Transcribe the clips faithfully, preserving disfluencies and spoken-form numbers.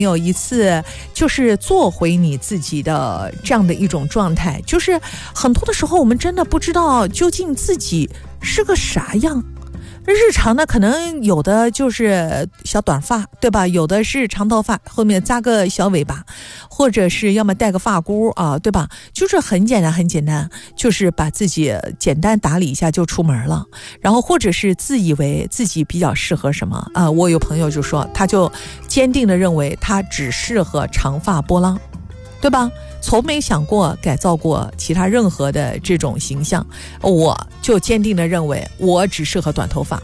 有一次就是做回你自己的这样的一种状态，就是很多的时候我们真的不知道究竟自己是个啥样。日常呢，可能有的就是小短发，对吧？有的是长头发，后面扎个小尾巴，或者是要么戴个发箍啊，对吧？就是很简单，很简单，就是把自己简单打理一下就出门了。然后或者是自以为自己比较适合什么啊？我有朋友就说，他就坚定的认为他只适合长发波浪，对吧？从没想过改造过其他任何的这种形象，我就坚定的认为我只适合短头发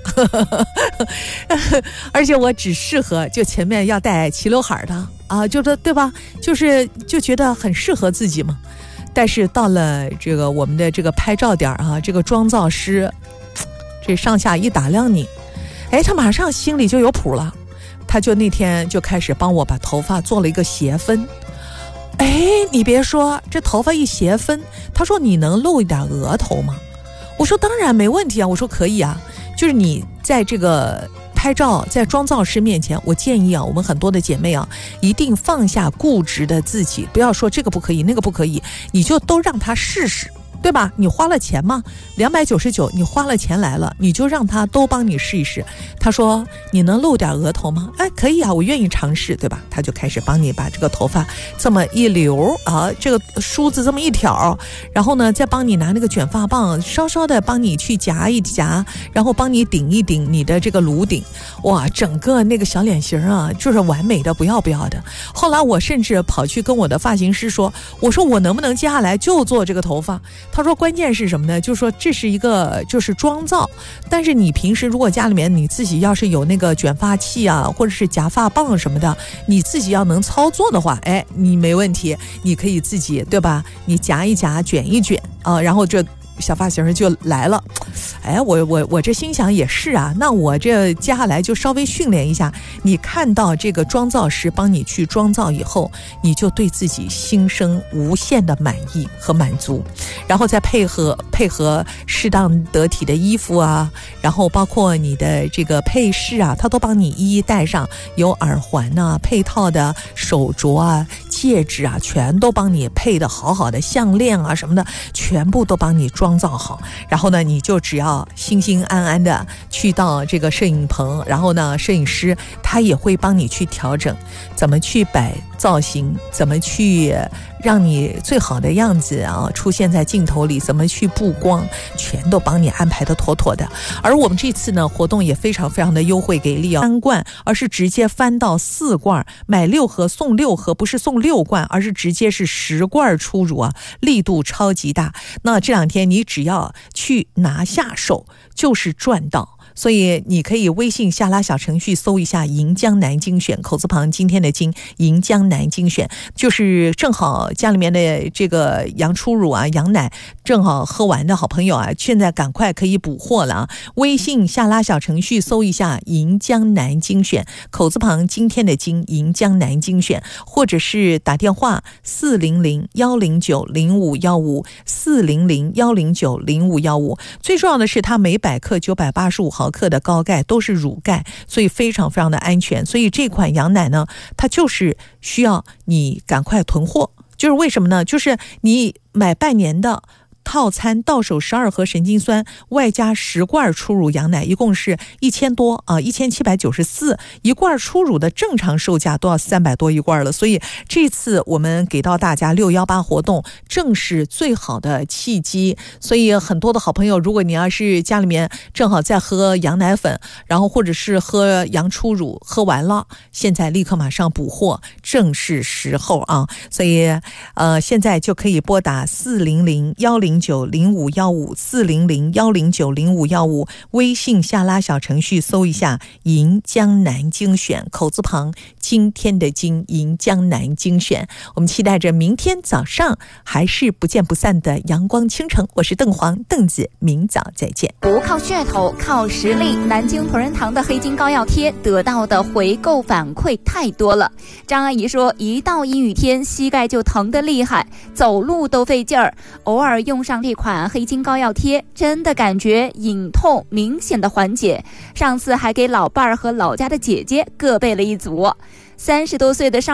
而且我只适合就前面要带齐刘海的啊，就是对吧？就是就觉得很适合自己嘛。但是到了这个我们的这个拍照点啊，这个妆造师这上下一打量你，哎，他马上心里就有谱了，他就那天就开始帮我把头发做了一个斜分。哎，你别说，这头发一斜分，他说你能露一点额头吗？我说当然没问题啊，我说可以啊。就是你在这个拍照，在妆造师面前，我建议啊，我们很多的姐妹啊，一定放下固执的自己，不要说这个不可以，那个不可以，你就都让他试试。对吧？你花了钱嘛，两百九十九，你花了钱来了，你就让他都帮你试一试。他说你能露点额头吗？哎，可以啊，我愿意尝试，对吧？他就开始帮你把这个头发这么一留啊，这个梳子这么一挑，然后呢，再帮你拿那个卷发棒，稍稍的帮你去夹一夹，然后帮你顶一顶你的这个颅顶。哇，整个那个小脸型啊，就是完美的不要不要的。后来我甚至跑去跟我的发型师说，我说我能不能接下来就做这个头发？他说关键是什么呢？就是说这是一个就是妆造，但是你平时如果家里面你自己要是有那个卷发器啊，或者是夹发棒什么的，你自己要能操作的话，哎，你没问题，你可以自己，对吧？你夹一夹，卷一卷啊，然后这小发型就来了。哎，我我我这心想也是啊，那我这接下来就稍微训练一下。你看到这个妆造师帮你去妆造以后，你就对自己心生无限的满意和满足，然后再配合配合适当得体的衣服啊，然后包括你的这个配饰啊，他都帮你一一戴上，有耳环啊，配套的手镯啊，戒指啊，全都帮你配的好好的，项链啊什么的，全部都帮你妆造好。然后呢，你就只要心心安安的去到这个摄影棚，然后呢，摄影师他也会帮你去调整，怎么去摆造型，怎么去让你最好的样子啊出现在镜头里，怎么去布光，全都帮你安排的妥妥的。而我们这次呢活动也非常非常的优惠给力啊，三罐，而是直接翻到四罐，买六盒送六盒，不是送六罐，而是直接是十罐出乳啊，力度超级大。那这两天你只要去拿下手，就是赚到。所以你可以微信下拉小程序搜一下银江南精选，口字旁今天的金，银江南精选，就是正好家里面的这个羊初乳啊，羊奶正好喝完的好朋友啊，现在赶快可以补货了啊！微信下拉小程序搜一下银江南精选，口字旁今天的金，银江南精选，或者是打电话四零零一零九零五一五 四零零一零九零五一五。最重要的是它每百克九百八十五毫克的高钙，都是乳钙，所以非常非常的安全。所以这款羊奶呢，它就是需要你赶快囤货。就是为什么呢？就是你买半年的套餐，到手十二盒神经酸，外加十罐初乳羊奶，一共是一千多啊，一千七百九十四一罐初乳的正常售价都要三百多一罐了。所以这次我们给到大家六一八活动，正是最好的契机。所以很多的好朋友，如果你要是家里面正好在喝羊奶粉，然后或者是喝羊初乳，喝完了，现在立刻马上补货，正是时候啊！所以呃，现在就可以拨打四零零一零九零五一五 四零零一零九零五一五，微信下拉小程序搜一下银江南精选，口字旁今天的金，银江南精选。我们期待着明天早上还是不见不散的阳光倾城。我是邓黄邓子，明早再见。 不靠噱头，靠实力，南京同仁堂的黑金膏药贴得到的回购反馈太多了。张阿姨说，一到阴雨天膝盖就疼得厉害，走路都费劲儿，偶尔用上这款黑金膏药贴，真的感觉隐痛明显的缓解。上次还给老伴儿和老家的姐姐各备了一组。三十多岁的上